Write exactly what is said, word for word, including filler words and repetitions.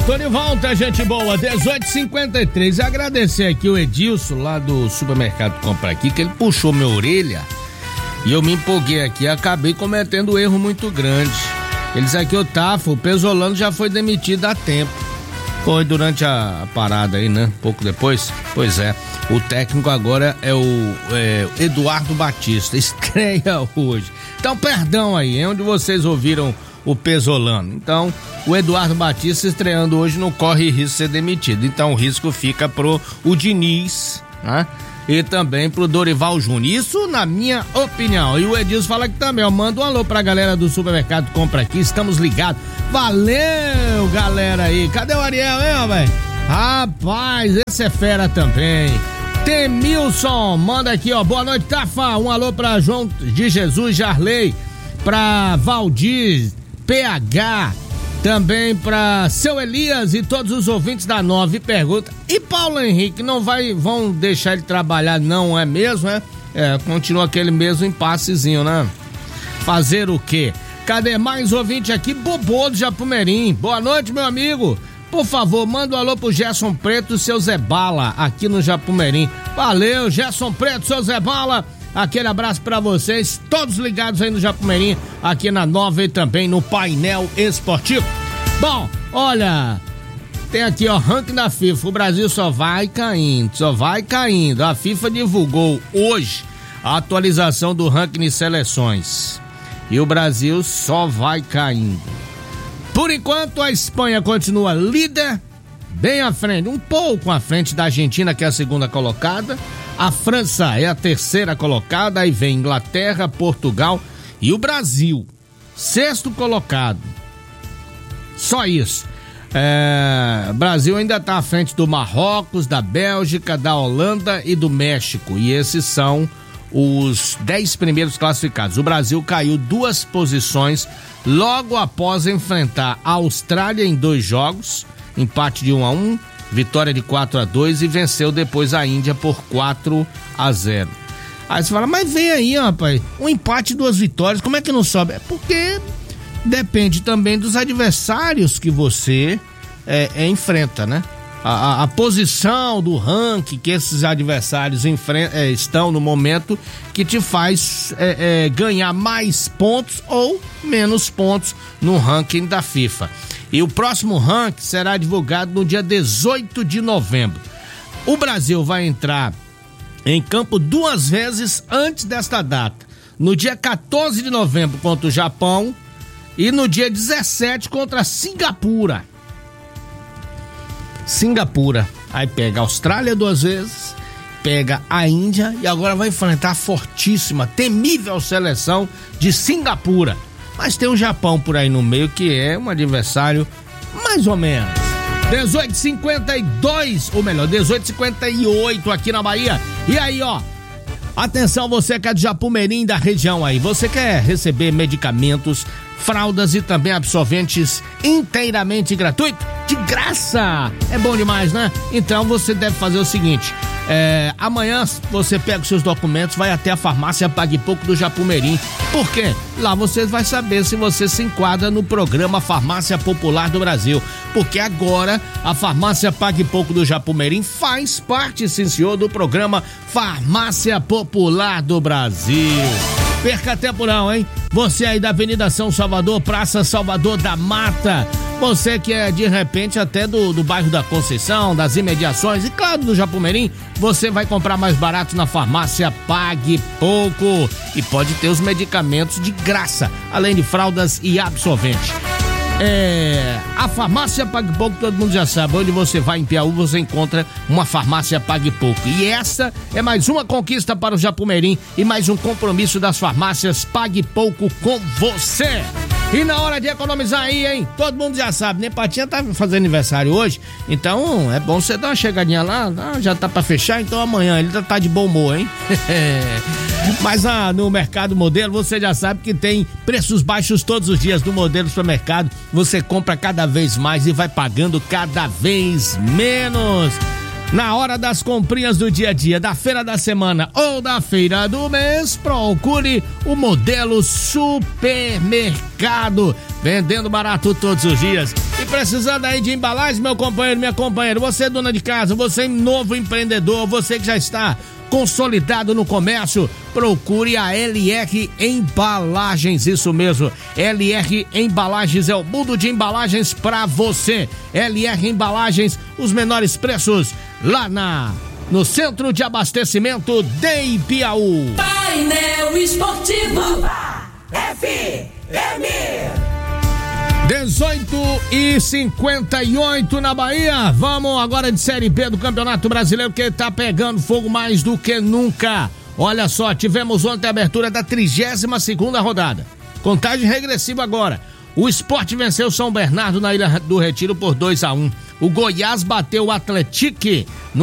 tô de volta, gente boa, dezoito e cinquenta e três. Agradecer aqui o Edilson lá do supermercado Compra Aqui, que ele puxou minha orelha e eu me empolguei aqui, acabei cometendo um erro muito grande. Ele disse aqui, o Tafo, o Pesolano já foi demitido há tempo. Foi durante a, a parada aí, né? Pouco depois. Pois é, o técnico agora é o é, Eduardo Batista, estreia hoje. Então, perdão aí, é onde vocês ouviram o Pesolano. Então, o Eduardo Batista estreando hoje não corre risco de ser demitido. Então, o risco fica pro o Diniz, né? E também pro Dorival Júnior. Isso na minha opinião. E o Edilson fala que também, ó, manda um alô pra galera do supermercado Compra Aqui, estamos ligados. Valeu, galera aí. Cadê o Ariel, hein, velho? Rapaz, esse é fera também. Temilson, manda aqui, ó, boa noite, Tafa. Um alô pra João de Jesus Jarley, pra Valdir P H, também para seu Elias e todos os ouvintes da Nove. Pergunta, e Paulo Henrique, não vai, vão deixar ele trabalhar, não é mesmo, é? É, continua aquele mesmo impassezinho, né? Fazer o quê? Cadê mais ouvinte aqui? Bobô do Japumerim. Boa noite, meu amigo. Por favor, manda um alô pro Gerson Preto e seu Zé Bala, aqui no Japumerim. Valeu, Gerson Preto, seu Zé Bala. Aquele abraço pra vocês, todos ligados aí no Japumerim, aqui na Nova e também no painel esportivo. Bom, olha, tem aqui, ó, ranking da FIFA, o Brasil só vai caindo, só vai caindo. A FIFA divulgou hoje a atualização do ranking de seleções e o Brasil só vai caindo. Por enquanto, a Espanha continua líder, bem à frente, um pouco à frente da Argentina, que é a segunda colocada. A França é a terceira colocada, aí vem Inglaterra, Portugal e o Brasil, sexto colocado. Só isso. É, Brasil ainda está à frente do Marrocos, da Bélgica, da Holanda e do México. E esses são os dez primeiros classificados. O Brasil caiu duas posições logo após enfrentar a Austrália em dois jogos, empate de um a um. Vitória de quatro a dois e venceu depois a Índia por quatro a zero. Aí você fala, mas vem aí, rapaz, um empate e duas vitórias, como é que não sobe? É porque depende também dos adversários que você é, é, enfrenta, né? A, a, a posição do ranking que esses adversários enfrenta, é, estão no momento que te faz é, é, ganhar mais pontos ou menos pontos no ranking da FIFA. E o próximo ranking será divulgado no dia dezoito de novembro. O Brasil vai entrar em campo duas vezes antes desta data. No dia quatorze de novembro contra o Japão e no dia dezessete contra a Singapura. Singapura. Aí pega a Austrália duas vezes, pega a Índia e agora vai enfrentar a fortíssima, temível seleção de Singapura. Mas tem o Japão por aí no meio, que é um adversário mais ou menos. dezoito e cinquenta e dois, ou melhor, dezoito e cinquenta e oito aqui na Bahia. E aí, ó, atenção, você que é de Japumerim, da região aí, você quer receber medicamentos, fraldas e também absorventes inteiramente gratuito? De graça! É bom demais, né? Então você deve fazer o seguinte, é, amanhã você pega os seus documentos, vai até a farmácia Pague Pouco do Japumerim. Por quê? Lá você vai saber se você se enquadra no programa Farmácia Popular do Brasil. Porque agora a farmácia Pague Pouco do Japumerim faz parte, sim senhor, do programa Farmácia Popular do Brasil. Perca tempo não, hein? Você aí da Avenida São Salvador, Praça Salvador da Mata. Você que é de repente até do, do bairro da Conceição, das imediações e claro do Japumerim, você vai comprar mais barato na farmácia Pague Pouco e pode ter os medicamentos de graça, além de fraldas e absorvente. É, a farmácia Pague Pouco, todo mundo já sabe, onde você vai em Piauí você encontra uma farmácia Pague Pouco. E essa é mais uma conquista para o Japumerim e mais um compromisso das farmácias Pague Pouco com você. E na hora de economizar aí, hein? Todo mundo já sabe, né? Patinha tá fazendo aniversário hoje, então é bom você dar uma chegadinha lá, já tá pra fechar, então amanhã ele tá de bom humor, hein? Mas ah, no Mercado Modelo você já sabe que tem preços baixos todos os dias no Modelo Supermercado. Você compra cada vez mais e vai pagando cada vez menos. Na hora das comprinhas do dia a dia, da feira da semana ou da feira do mês, procure o Modelo Supermercado. Vendendo barato todos os dias. E precisando aí de embalagem, meu companheiro, minha companheira, você dona de casa, você novo empreendedor, você que já está consolidado no comércio, procure a L R Embalagens, isso mesmo, L R Embalagens é o mundo de embalagens pra você. L R Embalagens, os menores preços lá na no Centro de Abastecimento de Ipiaú. Painel Esportivo F M dezoito e cinquenta e oito na Bahia. Vamos agora de Série B do Campeonato Brasileiro, que tá pegando fogo mais do que nunca. Olha só, tivemos ontem a abertura da trigésima segunda rodada. Contagem regressiva agora. O Sport venceu São Bernardo na Ilha do Retiro por dois a um. O Goiás bateu o Atlético no